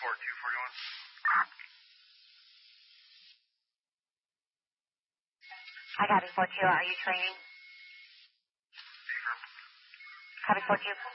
4241. I copy 42. Are you training? Affirm. Copy 42.